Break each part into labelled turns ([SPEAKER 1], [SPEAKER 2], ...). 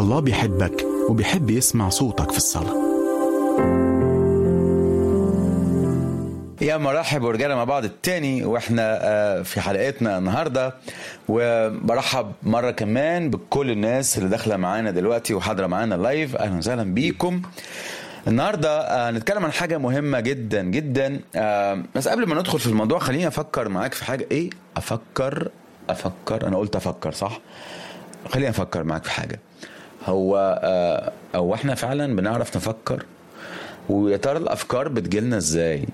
[SPEAKER 1] الله بيحبك وبيحب يسمع صوتك في الصلاة.
[SPEAKER 2] يا مرحب ورجعنا مع بعض التاني واحنا في حلقتنا النهاردة، وبرحب مرة كمان بكل الناس اللي داخلة معانا دلوقتي وحاضرة معانا لايف. اهلا وسهلا بيكم. النهاردة نتكلم عن حاجة مهمة جدا جدا، بس قبل ما ندخل في الموضوع خليني افكر معاك في حاجة. ايه افكر انا قلت افكر صح؟ خليني افكر معاك في حاجة. هو احنا فعلا بنعرف نفكر؟ ويا ترى الافكار بتجيلنا ازاي؟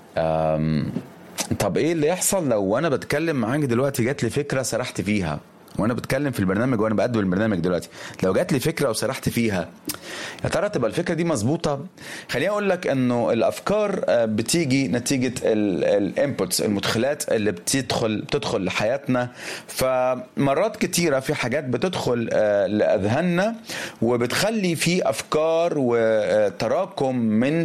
[SPEAKER 2] طب ايه اللي يحصل لو انا بتكلم معاك دلوقتي جات لي فكرة سرحت فيها وانا بتكلم في البرنامج وانا بقدم البرنامج دلوقتي؟ لو جات لي فكرة وسرحت فيها، يا ترى تبقى الفكرة دي مظبوطة؟ خليني اقول لك انه الافكار بتيجي نتيجة الانبوتس، المدخلات اللي بتدخل لحياتنا. فمرات كتيرة في حاجات بتدخل لاذهاننا وبتخلي في افكار وتراكم من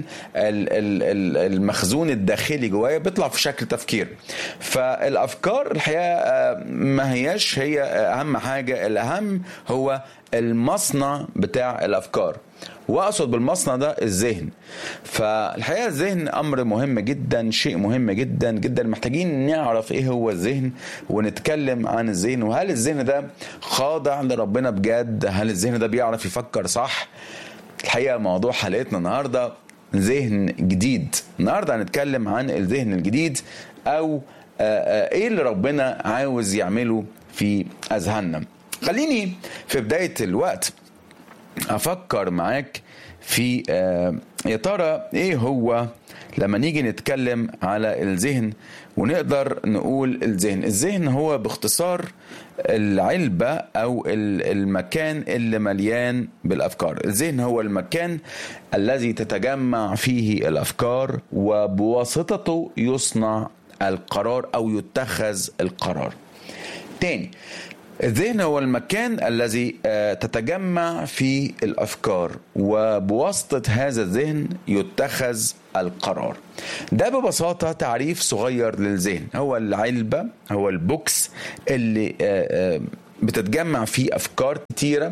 [SPEAKER 2] المخزون الداخلي جوايا بيطلع في شكل تفكير. فالافكار الحقيقة ما هياش هي اهم حاجة. الاهم هو المصنع بتاع الافكار، واقصد بالمصنع ده الذهن. فالحقيقة الذهن امر مهم جدا، شيء مهم جدا جدا. محتاجين نعرف ايه هو الذهن ونتكلم عن الذهن، وهل الذهن ده خاضع لربنا بجد؟ هل الذهن ده بيعرف يفكر صح؟ الحقيقة موضوع حلقتنا النهاردة ذهن جديد. النهاردة هنتكلم عن الذهن الجديد، او ايه اللي ربنا عاوز يعمله في اذهاننا. خليني في بداية الوقت افكر معاك في يا ترى ايه هو لما نيجي نتكلم على الذهن ونقدر نقول الذهن هو باختصار العلبة او المكان اللي مليان بالافكار. الذهن هو المكان الذي تتجمع فيه الافكار وبواسطته يصنع القرار او يتخذ القرار. تاني، الذهن هو المكان الذي تتجمع فيه الأفكار وبواسطة هذا الذهن يتخذ القرار. ده ببساطة تعريف صغير للذهن. هو العلبة، هو البوكس اللي بتتجمع فيه أفكار كتيرة،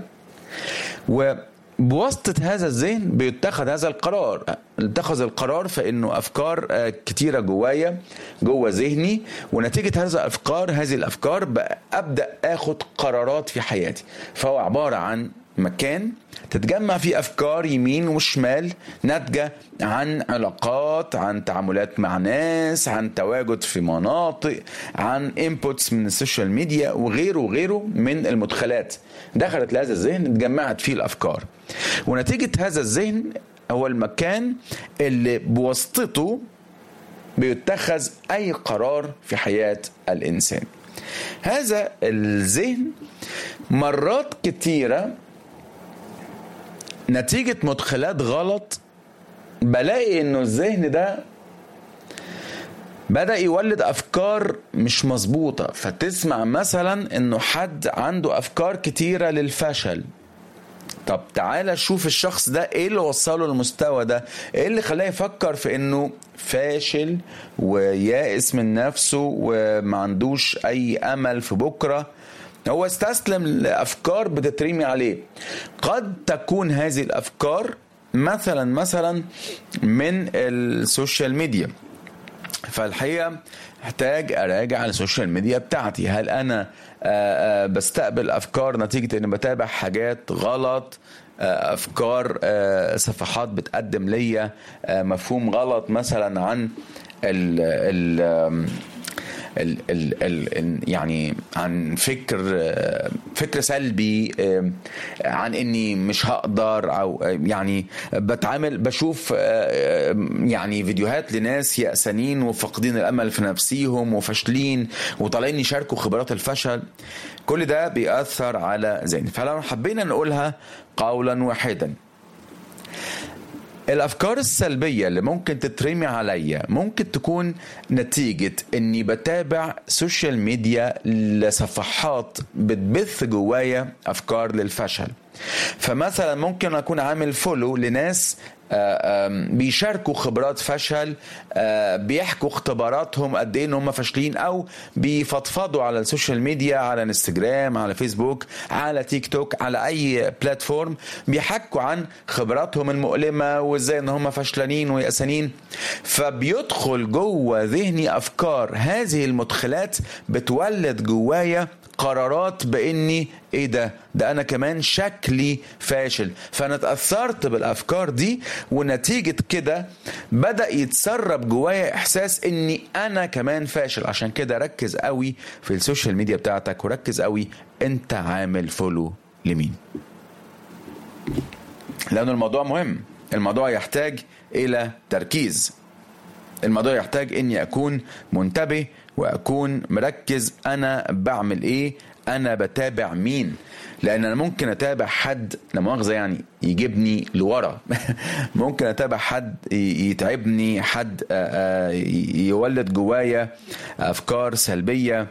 [SPEAKER 2] وبواسطة هذا الذهن بيتخذ هذا القرار. اتخذ القرار فإنه أفكار كتيرة جوه ذهني، ونتيجة هذه الأفكار أبدأ أخد قرارات في حياتي. فهو عبارة عن مكان تتجمع فيه أفكار يمين وشمال، ناتجة عن علاقات، عن تعاملات مع ناس، عن تواجد في مناطق، عن inputs من السوشيال ميديا وغيره من المدخلات دخلت لهذا الذهن، اتجمعت فيه الأفكار. ونتيجة هذا الذهن هو المكان اللي بواسطته بيتخذ أي قرار في حياة الإنسان. هذا الذهن مرات كتيرة نتيجة مدخلات غلط بلاقي إنه الذهن ده بدأ يولد أفكار مش مظبوطة. فتسمع مثلا إنه حد عنده أفكار كتيرة للفشل. طب تعالى شوف الشخص ده ايه اللي وصله للمستوى ده، ايه اللي خلاه يفكر في انه فاشل ويائس من نفسه وما عندوش اي امل في بكرة. هو استسلم لأفكار بتترمي عليه. قد تكون هذه الأفكار مثلا من السوشيال ميديا. فالحقيقة احتاج اراجع السوشيال ميديا بتاعتي. هل انا بستقبل افكار نتيجة اني بتابع حاجات غلط، افكار صفحات بتقدم لي مفهوم غلط مثلا عن يعني عن فكر سلبي عن اني مش هقدر، او يعني بشوف يعني فيديوهات لناس يأسانين وفاقدين الامل في نفسيهم وفاشلين وطالعين يشاركوا خبرات الفشل. كل ده بيأثر على ذهني. فلو حبينا نقولها قولا واحدا، الأفكار السلبية اللي ممكن تترمي عليا ممكن تكون نتيجة أني بتابع سوشيال ميديا لصفحات بتبث جوايا أفكار للفشل. فمثلا ممكن أكون عامل فولو لناس بيشاركوا خبرات فشل، بيحكوا اختباراتهم قد ايه ان هم فاشلين، او بيفضفضوا على السوشيال ميديا، على انستجرام، على فيسبوك، على تيك توك، على اي بلاتفورم، بيحكوا عن خبراتهم المؤلمة وازاي ان هم فشلانين ويأسانين. فبيدخل جوه ذهني افكار، هذه المدخلات بتولد جوايا قرارات باني ايه ده انا كمان شكلي فاشل. فانا اتأثرت بالافكار دي، ونتيجة كده بدأ يتسرب جوايا احساس اني انا كمان فاشل. عشان كده ركز قوي في السوشيال ميديا بتاعتك، وركز قوي انت عامل فولو لمين، لأن الموضوع مهم. الموضوع يحتاج الى تركيز، الموضوع يحتاج اني اكون منتبه واكون مركز انا بعمل ايه، انا بتابع مين. لان انا ممكن اتابع حد لا مؤاخذة يعني يجيبني لورا ممكن اتابع حد يتعبني، حد يولد جوايا افكار سلبية،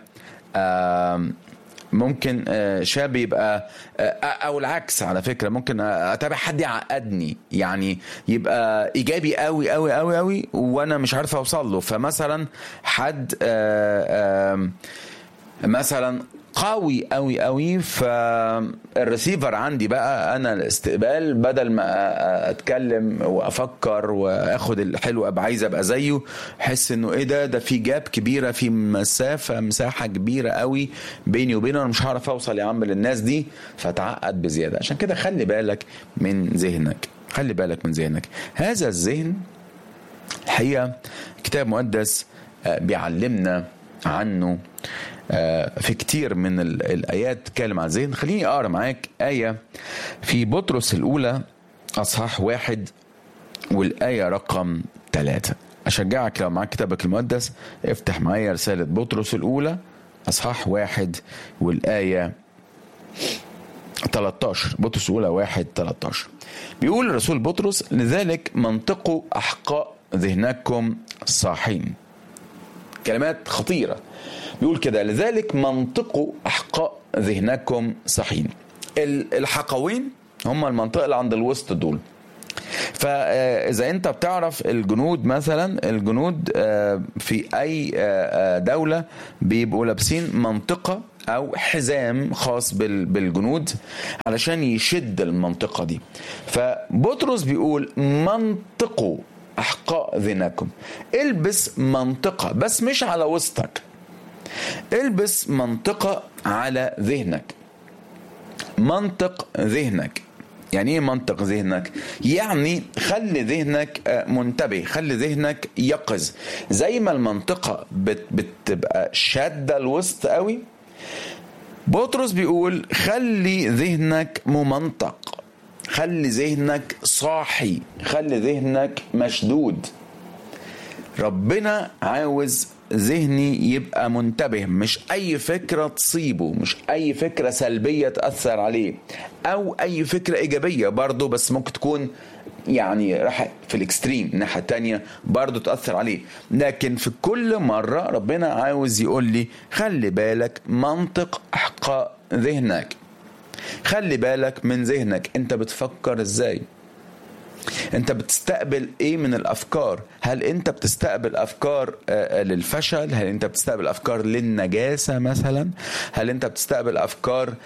[SPEAKER 2] ممكن شاب يبقى، او العكس على فكرة، ممكن اتابع حد يعقدني، يعني يبقى ايجابي قوي قوي قوي قوي وانا مش عارف اوصل له. فمثلا حد مثلا قوي قوي قوي، فالريسيفر عندي بقى انا الاستقبال، بدل ما اتكلم وافكر واخد الحلو ابقى عايز ابقى زيه، حس انه ايه ده في جاب كبيره، في مساحه كبيره قوي بيني وبينه، انا مش هعرف اوصل يا عم للناس دي، فتعقد بزياده. عشان كده خلي بالك من ذهنك، خلي بالك من ذهنك. هذا الذهن الحقيقه كتاب مقدس بيعلمنا عنه في كتير من الآيات تتكلم عن الذهن. خليني أقرأ معاك آية في بطرس الأولى أصحاح 1 والآية رقم 3. أشجعك لو معاك كتابك المقدس افتح معايا رسالة بطرس الأولى أصحاح 1 والآية 13. بطرس الأولى 1:13 بيقول الرسول بطرس: لذلك منطقوا أحقاء ذهنكم صاحين. كلمات خطيرة. بيقول كده: لذلك منطقوا أحقاء ذهنكم صحين. الحقوين هم المنطقة اللي عند الوسط دول. فإذا أنت بتعرف الجنود مثلا، الجنود في أي دولة بيبقوا لابسين منطقة أو حزام خاص بالجنود علشان يشد المنطقة دي. فبطرس بيقول منطقوا أحقاء ذهنكم. البس منطقة، بس مش على وسطك، البس منطقة على ذهنك. منطق ذهنك. يعني ايه منطق ذهنك؟ يعني خلي ذهنك منتبه، خلي ذهنك يقظ. زي ما المنطقة بتبقى شادة الوسط قوي، بطرس بيقول خلي ذهنك ممنطق، خلي ذهنك صاحي، خلي ذهنك مشدود. ربنا عاوز ذهني يبقى منتبه، مش أي فكرة تصيبه، مش أي فكرة سلبية تأثر عليه، أو أي فكرة إيجابية برضو بس ممكن تكون يعني راح في الاكستريم الناحية التانية برضو تأثر عليه. لكن في كل مرة ربنا عاوز يقول لي خلي بالك، منطق أحقاء ذهنك، خلي بالك من ذهنك. انت بتفكر ازاي؟ انت بتستقبل ايه من الافكار؟ هل انت بتستقبل افكار للفشل؟ هل انت بتستقبل افكار للنجاسة مثلا؟ هل انت بتستقبل افكار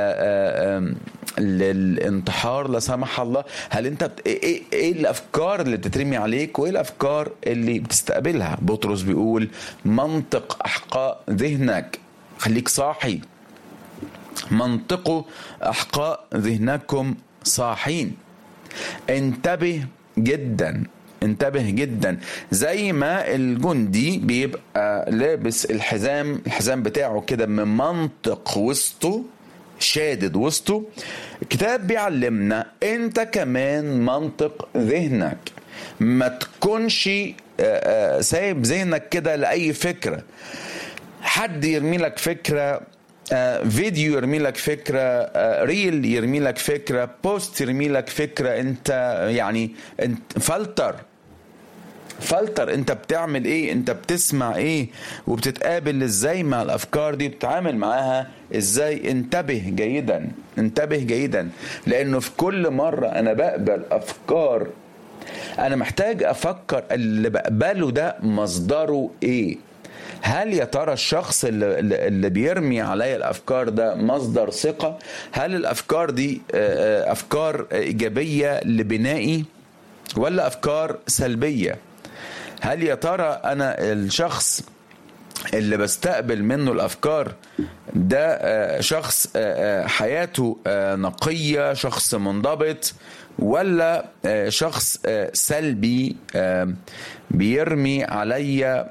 [SPEAKER 2] للانتحار لا سمح الله؟ هل انت ايه الافكار اللي بتترمي عليك وايه الافكار اللي بتستقبلها؟ بطرس بيقول منطق احقاء ذهنك، خليك صاحي. منطقوا أحقاء ذهنكم صاحين. انتبه جدا، انتبه جدا. زي ما الجندي بيبقى لابس الحزام بتاعه كده من منطق وسطه، شادد وسطه، الكتاب بيعلمنا انت كمان منطق ذهنك. ما تكونش سايب ذهنك كده لأي فكرة. حد يرمي لك فكرة، فيديو يرمي لك فكرة، ريل يرمي لك فكرة، بوست يرمي لك فكرة، انت يعني انت فلتر انت بتعمل ايه، انت بتسمع ايه، وبتتقابل ازاي مع الافكار دي، بتتعامل معاها ازاي. انتبه جيدا، انتبه جيدا، لانه في كل مرة انا بقبل افكار انا محتاج افكر اللي بقبله ده مصدره ايه. هل يا ترى الشخص اللي بيرمي عليا الافكار ده مصدر ثقة؟ هل الافكار دي افكار ايجابية لبنائي ولا افكار سلبية؟ هل يا ترى انا الشخص اللي بستقبل منه الافكار ده شخص حياته نقية، شخص منضبط، ولا شخص سلبي بيرمي عليا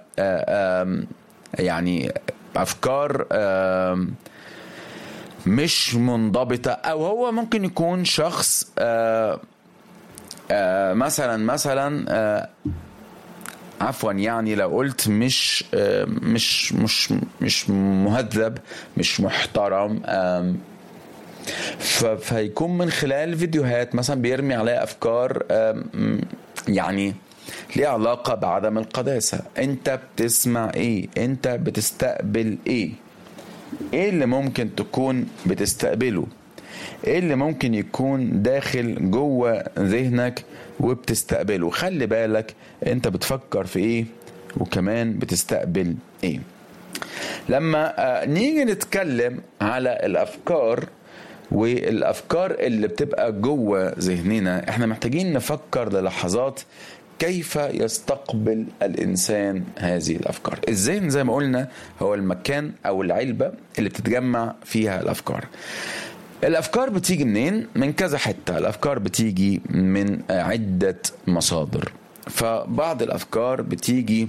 [SPEAKER 2] يعني افكار مش منضبطة؟ او هو ممكن يكون شخص مثلا عفوا، يعني لو قلت مش مهذب، مش محترم، فيكون من خلال فيديوهات مثلا بيرمي عليها افكار يعني ليه علاقة بعدم القداسة. انت بتسمع ايه؟ انت بتستقبل ايه؟ ايه اللي ممكن تكون بتستقبله؟ ايه اللي ممكن يكون داخل جوه ذهنك وبتستقبله؟ خلي بالك انت بتفكر في ايه وكمان بتستقبل ايه. لما نيجي نتكلم على الافكار والافكار اللي بتبقى جوه ذهننا، احنا محتاجين نفكر للحظات كيف يستقبل الانسان هذه الافكار. الذهن زي ما قلنا هو المكان او العلبة اللي بتتجمع فيها الافكار. الافكار بتيجي منين؟ من كذا حتة. الافكار بتيجي من عدة مصادر. فبعض الافكار بتيجي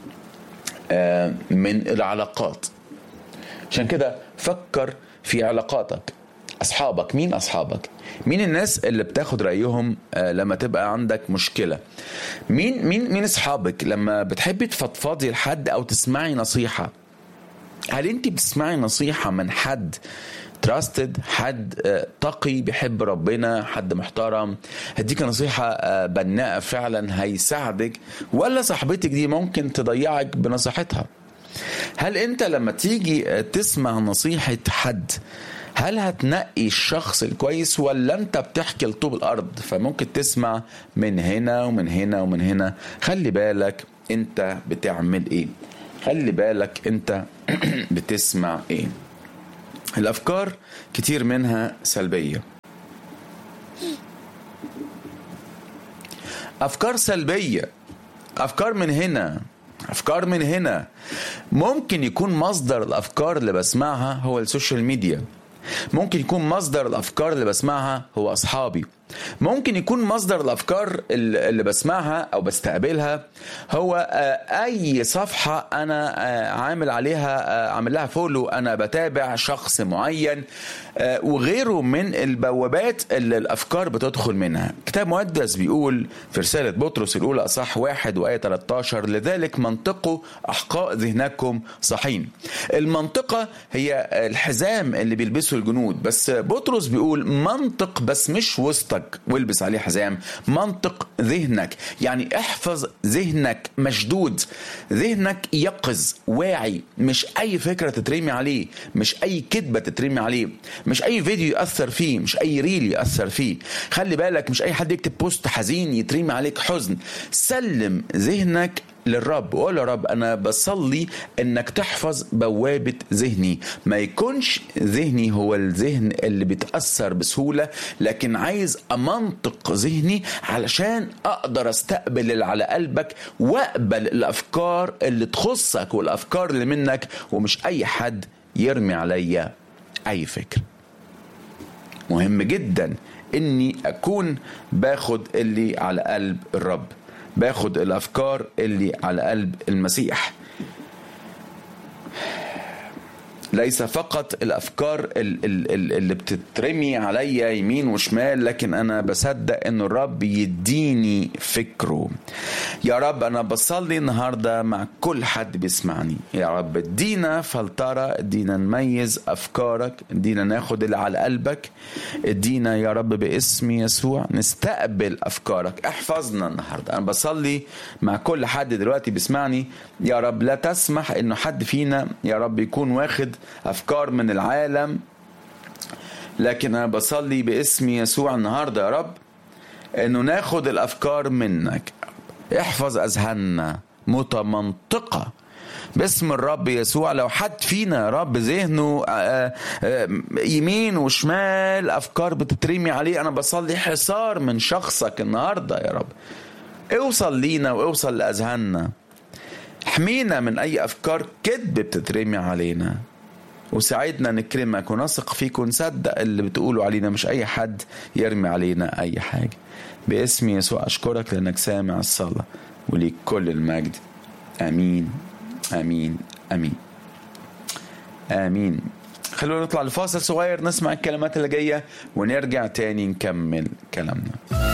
[SPEAKER 2] من العلاقات. عشان كده فكر في علاقاتك. أصحابك، مين أصحابك؟ مين الناس اللي بتاخد رأيهم لما تبقى عندك مشكلة؟ مين أصحابك لما بتحبي تفضفضي لحد أو تسمعي نصيحة؟ هل أنت بتسمعي نصيحة من حد تراستد، حد تقي بيحب ربنا، حد محترم هديك نصيحة بناءة فعلا هيساعدك، ولا صاحبتك دي ممكن تضيعك بنصيحتها؟ هل أنت لما تيجي تسمع نصيحة حد هل هتنقي الشخص الكويس، ولا انت بتحكي لطوب الارض فممكن تسمع من هنا ومن هنا ومن هنا؟ خلي بالك انت بتعمل ايه، خلي بالك انت بتسمع ايه. الافكار كتير منها سلبية، افكار سلبية، افكار من هنا، افكار من هنا. ممكن يكون مصدر الافكار اللي بسمعها هو السوشيال ميديا، ممكن يكون مصدر الأفكار اللي بسمعها هو أصحابي، ممكن يكون مصدر الأفكار اللي بسمعها أو بستقبلها هو أي صفحة أنا عامل لها فولو، أنا بتابع شخص معين، وغيره من البوابات اللي الأفكار بتدخل منها. كتاب مقدس بيقول في رسالة بطرس الأولى أصح 1 وآية 13: لذلك منطقوا أحقاء ذهنكم صحين. المنطقة هي الحزام اللي بيلبسه الجنود، بس بطرس بيقول منطق بس مش وسطك والبس عليه حزام، منطق ذهنك، يعني احفظ ذهنك مشدود، ذهنك يقظ واعي، مش اي فكرة تترمي عليه، مش اي كذبة تترمي عليه، مش اي فيديو يأثر فيه، مش اي ريل يأثر فيه. خلي بالك مش اي حد يكتب بوست حزين يترمي عليك حزن. سلم ذهنك للرب وقول يا رب أنا بصلي أنك تحفظ بوابة ذهني، ما يكونش ذهني هو الذهن اللي بيتأثر بسهولة، لكن عايز أمنطق ذهني علشان أقدر أستقبل اللي على قلبك وأقبل الأفكار اللي تخصك والأفكار اللي منك، ومش أي حد يرمي عليا أي فكر. مهم جدا أني أكون باخد اللي على قلب الرب، باخد الأفكار اللي على قلب المسيح. ليس فقط الأفكار اللي بتترمي عليا يمين وشمال، لكن أنا بصدق أن الرب يديني فكره. يا رب أنا بصلي النهاردة مع كل حد بيسمعني، يا رب ادينا فلترة، ادينا نميز أفكارك، ادينا ناخد اللي على قلبك، ادينا يا رب باسم يسوع نستقبل أفكارك. احفظنا النهاردة. أنا بصلي مع كل حد دلوقتي بيسمعني، يا رب لا تسمح انه حد فينا يا رب يكون واخد افكار من العالم، لكن انا بصلي باسم يسوع النهارده يا رب انه ناخد الافكار منك. احفظ اذهاننا متمنطقه باسم الرب يسوع. لو حد فينا يا رب ذهنه يمين وشمال افكار بتترمي عليه، انا بصلي حصار من شخصك النهارده يا رب. اوصل لينا واوصل لاذهاننا، احمينا من اي افكار كذب بتترمي علينا، وساعدنا نكرمك ونثق فيك ونصدق اللي بتقولوا علينا، مش اي حد يرمي علينا اي حاجه. باسم يسوع اشكرك لانك سامع الصلاه، وليك كل المجد. امين امين امين امين. خلونا نطلع لفاصل صغير نسمع الكلمات اللي جايه ونرجع تاني نكمل كلامنا.